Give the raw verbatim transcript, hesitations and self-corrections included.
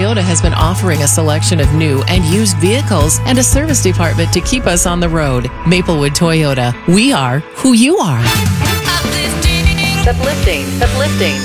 Toyota has been offering a selection of new and used vehicles and a service department to keep us on the road. Maplewood Toyota. We are who you are. Uplifting. Uplifting. Uplifting.